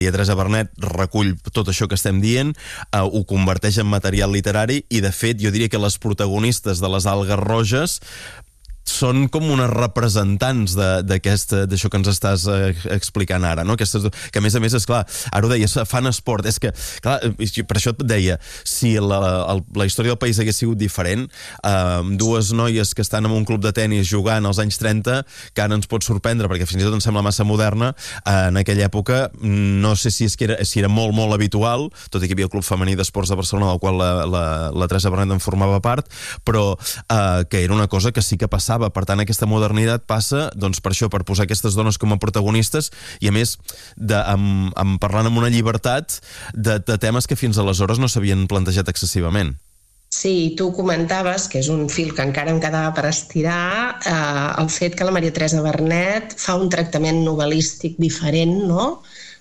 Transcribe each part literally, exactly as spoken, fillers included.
Maria Teresa Vernet recull tot això que estem dient, eh, ho converteix en material literari i, de fet, jo diria que les protagonistes de les algues roges són com unes representants d'això que ens estàs eh, explicant ara, no? Aquestes, que a més a més, és clar, ara ho deies, fan esport, és que, clar, per això et deia, si la, el, la història del país hagués sigut diferent, eh, dues noies que estan en un club de tennis jugant als anys trenta, que ara ens pot sorprendre, perquè fins i tot ens sembla massa moderna, eh, en aquella època, no sé si, és que era, si era molt, molt habitual, tot i que hi havia el Club Femení d'Esports de Barcelona, del qual la, la, la Teresa Vernet en formava part, però eh, que era una cosa que sí que passava. Per tant, aquesta modernitat passa, doncs, per això, per posar aquestes dones com a protagonistes i, a més, de, amb, amb, parlant amb una llibertat de, de temes que fins aleshores no s'havien plantejat excessivament. Sí, tu comentaves, que és un fil que encara em quedava per estirar, eh, el fet que la Maria Teresa Vernet fa un tractament novel·lístic diferent, no?,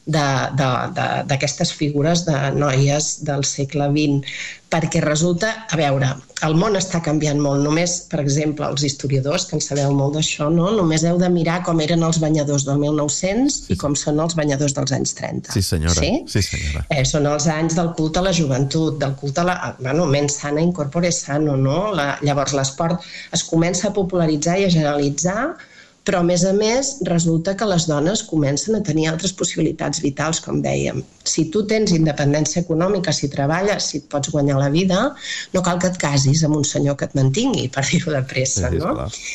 d'aquestes figures de noies del segle vint, perquè resulta, a veure, el món està canviant molt, només, per exemple, els historiadors, que en sabeu molt d'això, no? Només heu de mirar com eren els banyadors del mil nou-cents i com són els banyadors dels anys trenta. Sí, senyora. Sí? Sí, senyora. Eh, són els anys del culte a la joventut, del culte a la... Bueno, mens sana in corpore sano, no? La, llavors l'esport es comença a popularitzar i a generalitzar, però, a més a més, resulta que les dones comencen a tenir altres possibilitats vitals, com dèiem. Si tu tens independència econòmica, si treballes, si et pots guanyar la vida, no cal que et casis amb un senyor que et mantingui, per dir-ho de pressa, no?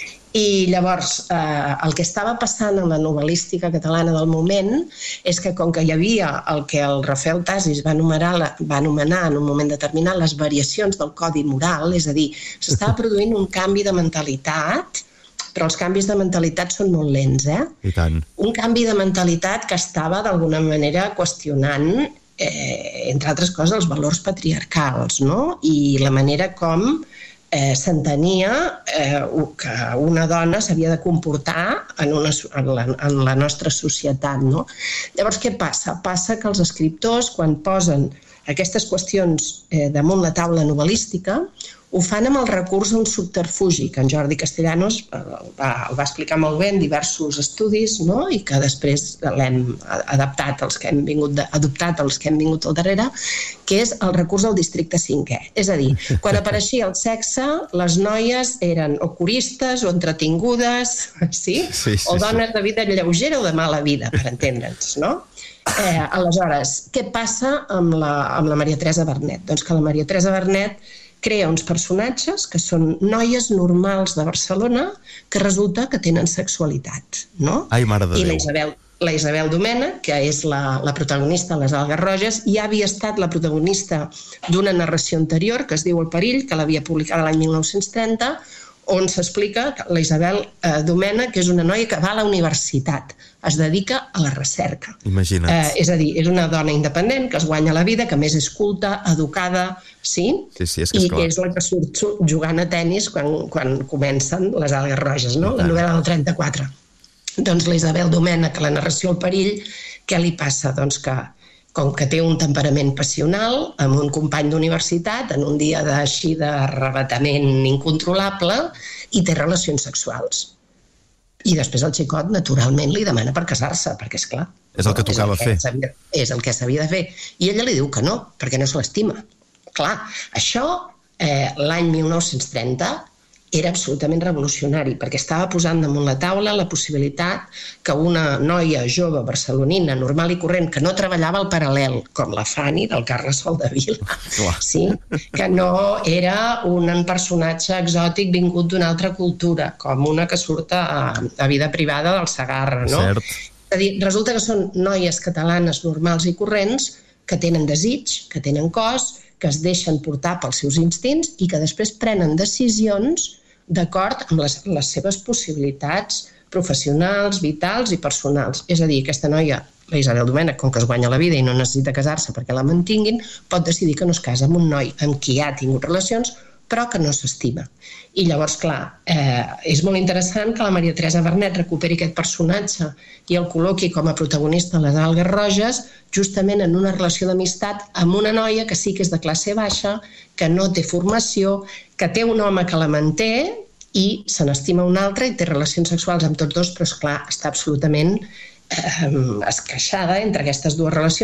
I llavors, eh, el que estava passant en la novel·lística catalana del moment és que, com que hi havia el que el Rafael Tasis va anomenar, va anomenar en un moment determinat les variacions del codi moral, és a dir, s'estava produint un canvi de mentalitat, però els canvis de mentalitat són molt lents, eh? I tant. Un canvi de mentalitat que estava d'alguna manera qüestionant, eh, entre altres coses, els valors patriarcals, no? I la manera com eh, s'entenia eh, que una dona s'havia de comportar en, una, en, la, en la nostra societat, no? Llavors, què passa? Passa que els escriptors, quan posen aquestes qüestions eh, damunt la taula novel·lística, ho fan amb el recurs a un subterfugi que en Jordi Castellanos el va, el va explicar molt bé en diversos estudis, no? I que després l'hem adaptat els que hem vingut de, adoptat els que hem vingut al darrere, que és el recurs al districte cinquè. És a dir, quan apareixia el sexe, les noies eren o coristes o entretingudes, sí? Sí, sí, o dones sí. de vida lleugera o de mala vida, per entendre'ns, no? Eh, aleshores, què passa amb la, amb la Maria Teresa Vernet? Doncs que la Maria Teresa Vernet crea uns personatges que són noies normals de Barcelona que resulta que tenen sexualitat, no? Ai, mare de I Déu. la Isabel, la Isabel Domena, que és la, la protagonista de les algues roges, ja havia estat la protagonista d'una narració anterior que es diu El perill, que l'havia publicada l'any mil nou-cents trenta, on s'explica la Isabel eh, Domena, que és una noia que va a la universitat, es dedica a la recerca. Imagina't. Eh, és a dir, és una dona independent que es guanya la vida, que a més és culta, educada, sí? Sí, sí, és que I esclar. que és la que surt jugant a tennis quan, quan comencen les algues roges, no? La novel·la del trenta-quatre. Doncs la Isabel Domena, que la narració El perill, què li passa? Doncs que com que té un temperament passional, amb un company d'universitat, en un dia així de rebatament incontrolable, i té relacions sexuals. I després el xicot, naturalment, li demana per casar-se, perquè, és clar, És el que tocava fer. És el que s'havia de fer. I ella li diu que no, perquè no se l'estima. Clar, això, eh, l'any mil nou-cents trenta, era absolutament revolucionari, perquè estava posant damunt la taula la possibilitat que una noia jove barcelonina, normal i corrent, que no treballava al paral·lel, com la Fanny del Carles Soldevila, sí? Que no era un personatge exòtic vingut d'una altra cultura, com una que surt a, a vida privada del Segarra, no? Cert. És a dir, resulta que són noies catalanes normals i corrents que tenen desig, que tenen cos, que es deixen portar pels seus instints i que després prenen decisions d'acord amb les, les seves possibilitats professionals, vitals i personals. És a dir, aquesta noia, la Isabel Domènech, com que es guanya la vida i no necessita casar-se perquè la mantinguin, pot decidir que no es casa amb un noi amb qui ha tingut relacions, però que no s'estima. I llavors, clar, eh, és molt interessant que la Maria Teresa Vernet recuperi aquest personatge i el col·loqui com a protagonista de les algues roges, justament en una relació d'amistat amb una noia que sí que és de classe baixa, que no té formació, que té un home que la manté i se n'estima un altre i té relacions sexuals amb tots dos, però, esclar, està absolutament eh, esqueixada entre aquestes dues relacions